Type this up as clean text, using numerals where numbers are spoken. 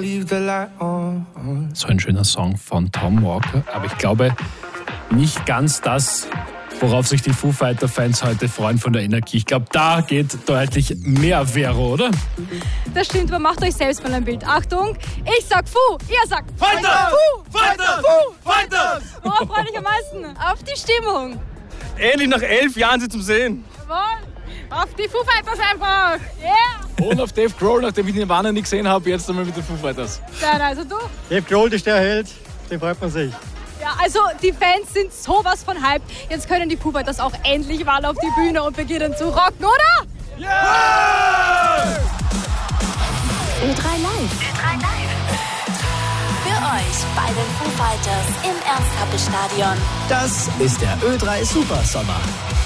So ein schöner Song von Tom Walker, aber ich glaube nicht ganz das, worauf sich die Foo Fighter-Fans heute freuen von der Energie. Ich glaube, da geht deutlich mehr Vero, oder? Das stimmt, aber macht euch selbst mal ein Bild. Achtung, ich sag Foo, ihr sagt Fighters! Foo! Fighters! Foo! Fighters! Worauf freut euch am meisten? Auf die Stimmung. Endlich nach 11 Jahren sie zum Sehen. Jawohl. Auf die Foo Fighters einfach. Yeah. Und auf Dave Grohl, nachdem ich Nirvana nicht gesehen habe, jetzt einmal mit den Foo Fighters. Dann also du. Dave Grohl ist der Held, den freut man sich. Ja, also die Fans sind sowas von hyped. Jetzt können die Foo Fighters auch endlich mal auf die Bühne und beginnen zu rocken, oder? Ja! Ö3 Live. Für euch bei den Foo Fighters im Ernst-Happel-Stadion. Das ist der Ö3 Super Sommer.